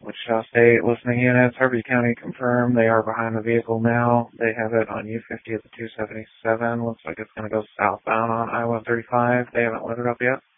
Wichita State listening units, Harvey County confirmed they are behind the vehicle now. They have it on U50 at the 277. Looks like it's going to go southbound on I-135. They haven't lit it up yet.